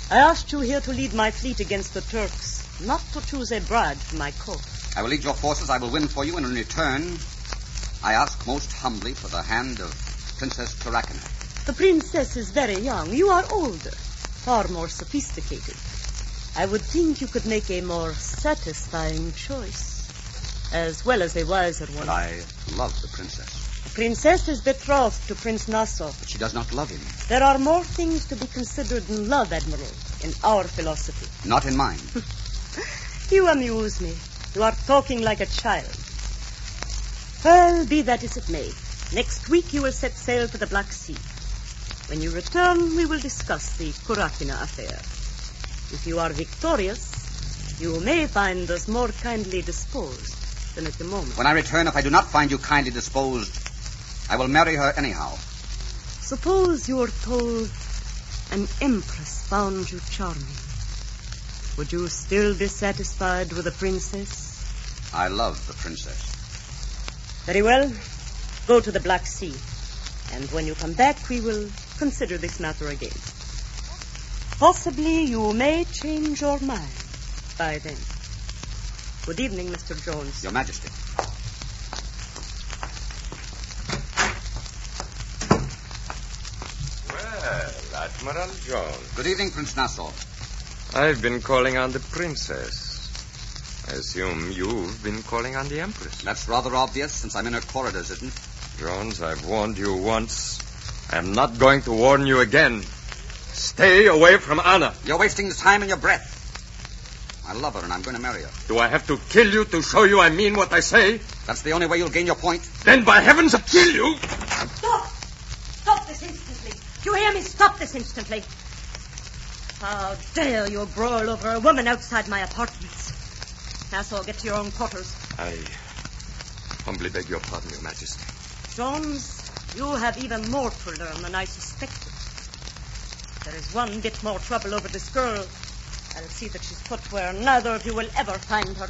I asked you here to lead my fleet against the Turks, not to choose a bride for my court. I will lead your forces. I will win for you, and in return, I ask most humbly for the hand of Princess Turakina. The princess is very young. You are older, far more sophisticated. I would think you could make a more satisfying choice, as well as a wiser one. But I love the princess. The princess is betrothed to Prince Nassau. But she does not love him. There are more things to be considered in love, Admiral, in our philosophy. Not in mine. You amuse me. You are talking like a child. Well, be that as it may, next week you will set sail for the Black Sea. When you return, we will discuss the Turakina affair. If you are victorious, you may find us more kindly disposed than at the moment. When I return, if I do not find you kindly disposed, I will marry her anyhow. Suppose you were told an empress found you charming. Would you still be satisfied with a princess? I love the princess. Very well. Go to the Black Sea. And when you come back, we will consider this matter again. Possibly you may change your mind by then. Good evening, Mr. Jones. Your Majesty. Well, Admiral Jones. Good evening, Prince Nassau. I've been calling on the princess. I assume you've been calling on the Empress. That's rather obvious since I'm in her corridors, isn't it? Jones, I've warned you once. I'm not going to warn you again. Stay away from Anna. You're wasting the time and your breath. I love her and I'm going to marry her. Do I have to kill you to show you I mean what I say? That's the only way you'll gain your point. Then by heavens I'll kill you. Stop! Stop this instantly. You hear me? Stop this instantly. How dare you brawl over a woman outside my apartments? Nassau, get to your own quarters. I humbly beg your pardon, Your Majesty. Jones, you have even more to learn than I suspected. There is one bit more trouble over this girl. I'll see that she's put where neither of you will ever find her.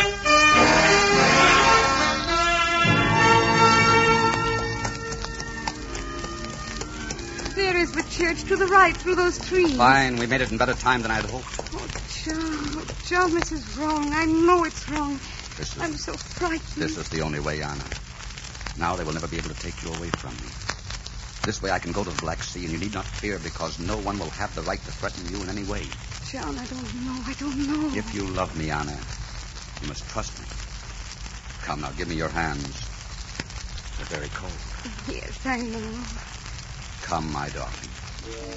There is the church to the right, through those trees. Fine. We made it in better time than I'd hoped. John, this is wrong. I know it's wrong. I'm so frightened. This is the only way, Anna. Now they will never be able to take you away from me. This way I can go to the Black Sea, and you need not fear, because no one will have the right to threaten you in any way. John, I don't know. If you love me, Anna, you must trust me. Come now, give me your hands. They're very cold. Yes, I know. Come, my darling.